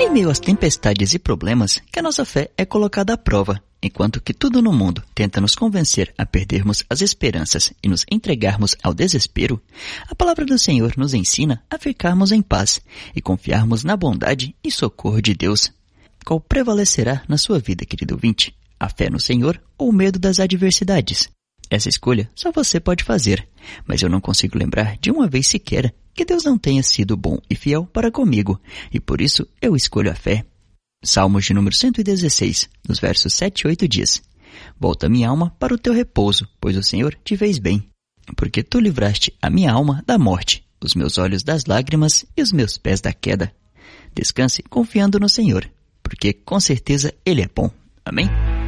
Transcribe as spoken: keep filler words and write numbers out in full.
em meio às tempestades e problemas que a nossa fé é colocada à prova, enquanto que tudo no mundo tenta nos convencer a perdermos as esperanças e nos entregarmos ao desespero, a palavra do Senhor nos ensina a ficarmos em paz e confiarmos na bondade e socorro de Deus. Qual prevalecerá na sua vida, querido ouvinte? A fé no Senhor ou o medo das adversidades? Essa escolha só você pode fazer, mas eu não consigo lembrar de uma vez sequer que Deus não tenha sido bom e fiel para comigo, e por isso eu escolho a fé. Salmos de número cento e dezesseis, nos versos sete e oito diz: Volta minha alma para o teu repouso, pois o Senhor te fez bem. Porque tu livraste a minha alma da morte, os meus olhos das lágrimas e os meus pés da queda. Descanse confiando no Senhor, porque com certeza Ele é bom. Amém?